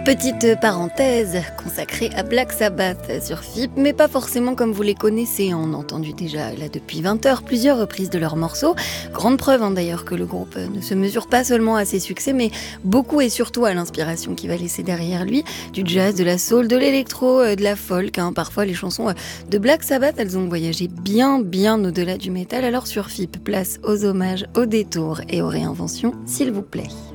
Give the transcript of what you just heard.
Petite parenthèse consacrée à Black Sabbath sur FIP, mais pas forcément comme vous les connaissez. On a entendu déjà là depuis 20 heures plusieurs reprises de leurs morceaux. Grande preuve d'ailleurs que le groupe ne se mesure pas seulement à ses succès, mais beaucoup et surtout à l'inspiration qu'il va laisser derrière lui. Du jazz, de la soul, de l'électro, de la folk. Parfois les chansons de Black Sabbath, elles ont voyagé bien au-delà du métal. Alors sur FIP, place aux hommages, aux détours et aux réinventions, s'il vous plaît.